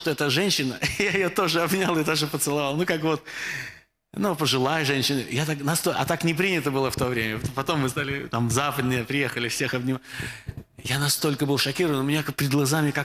что это женщина, я ее тоже обнял и тоже поцеловал. Ну, как вот, ну, пожилая женщина. Я так а так не принято было в то время. Потом мы стали, там, западные приехали, всех обнимать. Я настолько был шокирован, у меня перед глазами как